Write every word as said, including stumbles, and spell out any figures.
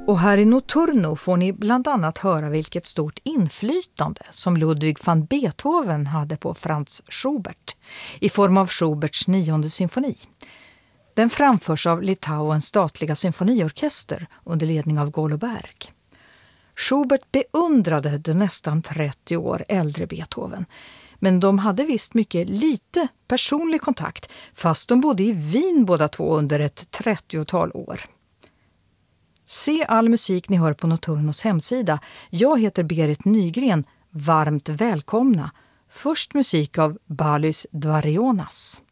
Och här i Notturno får ni bland annat höra vilket stort inflytande som Ludwig van Beethoven hade på Franz Schubert i form av Schuberts nionde symfoni. Den framförs av Litauens statliga symfoniorkester under ledning av Goloberg. Schubert beundrade den nästan trettio år äldre Beethoven, men de hade visst mycket lite personlig kontakt fast de bodde i Wien båda två under ett trettiotal år. Se all musik ni hör på Notturnos hemsida. Jag heter Berit Nygren. Varmt välkomna. Först musik av Balys Dvarionas.